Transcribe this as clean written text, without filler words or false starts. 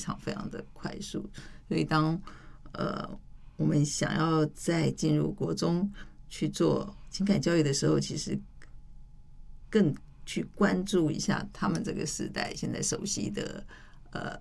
常非常的快速，所以当我们想要再进入国中去做情感教育的时候，其实更去关注一下他们这个时代现在熟悉的